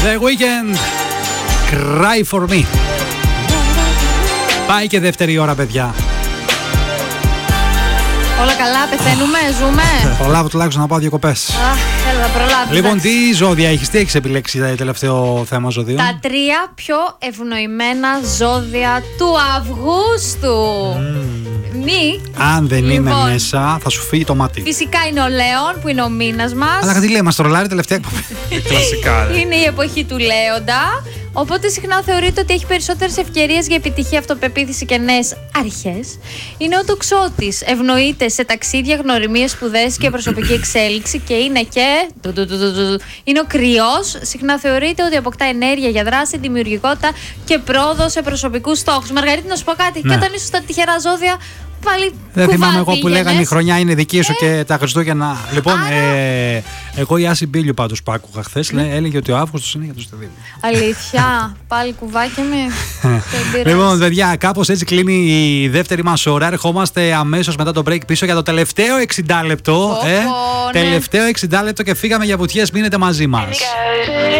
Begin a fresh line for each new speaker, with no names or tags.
The Weeknd, Cry For Me. Πάει και δεύτερη ώρα, παιδιά.
Όλα καλά, πεθαίνουμε, ζούμε.
Προλάβω τουλάχιστον να πάω διακοπές.
Αχ, έλα, προλάβω.
Λοιπόν, τι ζώδια έχεις, τι έχεις επιλέξει τελευταίο θέμα ζωδίου?
Τα 3 πιο ευνοημένα ζώδια του Αυγούστου.
Αν δεν είμαι μέσα, θα σου φύγει το μάτι.
Φυσικά είναι ο Λέων, που είναι ο μήνας μας.
Αλλά τι λέει, μας τρολάρει τελευταία εκπομπή. Κλασικά.
Είναι η εποχή του Λέοντα. Οπότε συχνά θεωρείται ότι έχει περισσότερες ευκαιρίες για επιτυχία, αυτοπεποίθηση και νέες αρχές. Είναι ο Τοξότης. Ευνοείται σε ταξίδια, γνωριμίες, σπουδές και προσωπική εξέλιξη. Και είναι και. Είναι ο Κρυός. Συχνά θεωρείται ότι αποκτά ενέργεια για δράση, δημιουργικότητα και πρόοδο σε προσωπικούς στόχους. Μαργαρίτη, να σου πω κάτι. Και όταν ήσουν στα τυχερά ζώδια, πάλι.
Δεν θυμάμαι εγώ που λέγανε η χρονιά είναι δική σου και τα Χριστούγεννα. Λοιπόν, εγώ η Άση Μπίλιου πάντως που άκουγα χθες έλεγε ότι ο Αύγουστος είναι για τους Δεδίμους.
Αλήθεια, πάλι κουβάκια με.
Λοιπόν, παιδιά, κάπως έτσι κλείνει η δεύτερη μας ώρα. Ερχόμαστε αμέσως μετά το break πίσω για το τελευταίο 60 λεπτό. Τελευταίο 60 λεπτό και φύγαμε για βουτιές. Μείνετε μαζί μας.